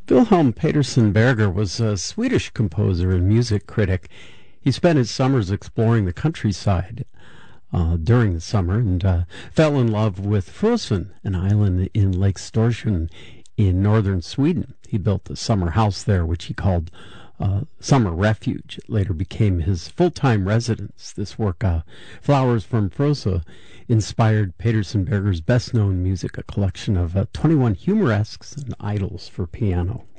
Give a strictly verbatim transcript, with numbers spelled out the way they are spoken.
Wilhelm Peterson Berger was a Swedish composer and music critic. He spent his summers exploring the countryside uh, during the summer and uh, fell in love with Frösön, an island in Lake Storsjön in northern Sweden. He built a summer house there, which he called uh, Summer Refuge. It later became his full-time residence. This work, uh, Flowers from Frösön, inspired Peterson Berger's best-known music, a collection of uh, twenty-one humoresques and idylls for piano.